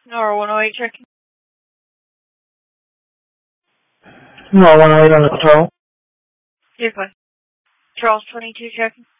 Nora 108 checking. No, 108 on the patrol. You're fine. Charles 22 checking.